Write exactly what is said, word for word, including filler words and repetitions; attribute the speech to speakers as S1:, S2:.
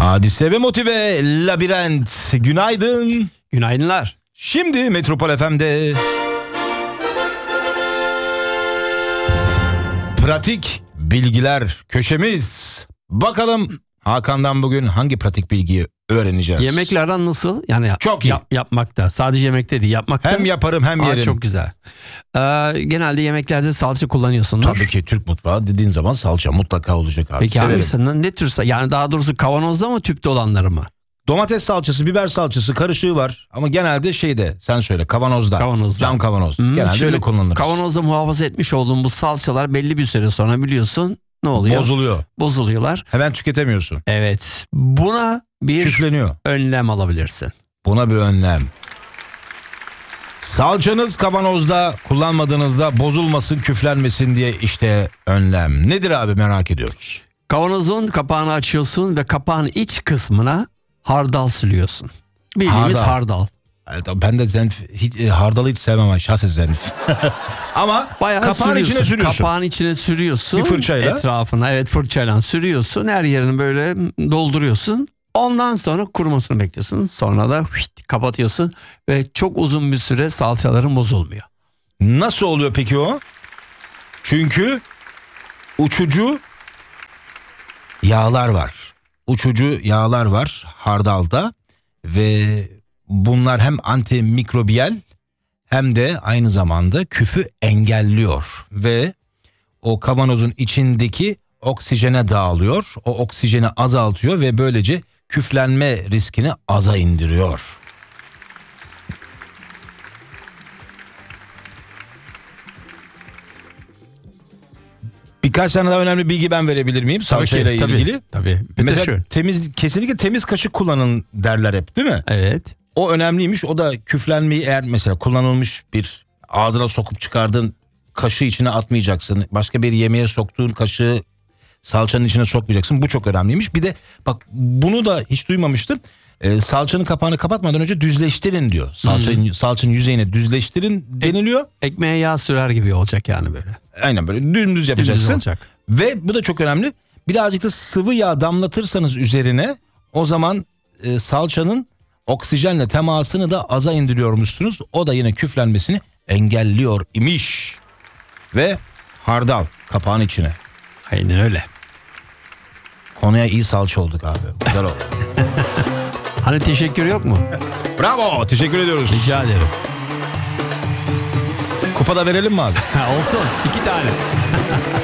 S1: Hadise ve Motive, Labirent. Günaydın.
S2: Günaydınlar.
S1: Şimdi Metropol F M'de pratik bilgiler köşemiz. Bakalım Hakan'dan bugün hangi pratik bilgiyi öğreneceğiz?
S2: Yemeklerden nasıl? Yani
S1: çok iyi.
S2: Yap, yapmakta. Sadece yemekte değil, yapmakta.
S1: Hem yaparım hem yerim.
S2: Aa, çok güzel. Ee, genelde yemeklerde salça kullanıyorsundur.
S1: Tabii ki Türk mutfağı dediğin zaman salça mutlaka olacak abi.
S2: Peki hangisinin? Ne tür? Yani daha doğrusu kavanozda mı, tüpte olanları mı?
S1: Domates salçası, biber salçası karışığı var. Ama genelde şeyde, sen söyle, kavanozda.
S2: Kavanozda.
S1: Cam kavanoz.
S2: Hmm,
S1: genelde öyle kullanılır.
S2: Kavanozda muhafaza etmiş olduğum bu salçalar belli bir süre sonra biliyorsun ne oluyor?
S1: Bozuluyor.
S2: Bozuluyorlar.
S1: Hemen tüketemiyorsun.
S2: Evet. Buna bir
S1: Küfleniyor.
S2: önlem alabilirsin.
S1: Buna bir önlem. Salçanız kavanozda kullanmadığınızda bozulmasın, küflenmesin diye işte önlem. Nedir abi, merak ediyoruz.
S2: Kavanozun kapağını açıyorsun ve kapağın iç kısmına hardal sürüyorsun. Bildiğimiz hardal. hardal.
S1: Evet, ben de zenf, hiç, e, hardalı hiç sevmem. Şahsen zenf. Ama
S2: bayağı
S1: kapağın
S2: sürüyorsun.
S1: içine sürüyorsun.
S2: Kapağın içine sürüyorsun.
S1: Bir fırçayla.
S2: Etrafına evet fırçayla sürüyorsun. Her yerini böyle dolduruyorsun. Ondan sonra kurumasını bekliyorsun. Sonra da hüt, kapatıyorsun. Ve çok uzun bir süre salçaların bozulmuyor.
S1: Nasıl oluyor peki o? Çünkü uçucu yağlar var. Uçucu yağlar var hardalda. Ve bunlar hem antimikrobiyal hem de aynı zamanda küfü engelliyor. Ve o kavanozun içindeki oksijene dağılıyor. O oksijeni azaltıyor ve böylece küflenme riskini aza indiriyor. Birkaç tane daha önemli bilgi ben verebilir miyim salçayla ilgili?
S2: Tabii.
S1: Mesela temiz, kesinlikle temiz kaşık kullanın derler hep, değil mi?
S2: Evet.
S1: O önemliymiş. O da küflenmeyi, eğer mesela kullanılmış bir ağzına sokup çıkardığın kaşığı içine atmayacaksın. Başka bir yemeğe soktuğun kaşığı salçanın içine sokmayacaksın. Bu çok önemliymiş. Bir de bak, bunu da hiç duymamıştım. Ee, salçanın kapağını kapatmadan önce düzleştirin diyor. Salçanın, hmm. salçanın yüzeyine düzleştirin deniliyor.
S2: Ek, ekmeğe yağ sürer gibi olacak yani böyle.
S1: Aynen böyle dümdüz yapacaksın.
S2: Dümdüz olacak.
S1: Ve bu da çok önemli. Birazcık da sıvı yağ damlatırsanız üzerine, o zaman e, salçanın oksijenle temasını da aza indiriyormuşsunuz. O da yine küflenmesini engelliyor imiş. Ve hardal kapağın içine.
S2: Aynen öyle.
S1: Konuya iyi salça olduk abi. Güzel oldu.
S2: Hani teşekkür yok mu?
S1: Bravo, teşekkür ediyoruz.
S2: Rica ederim.
S1: Kupa da verelim mi abi?
S2: Olsun, iki tane.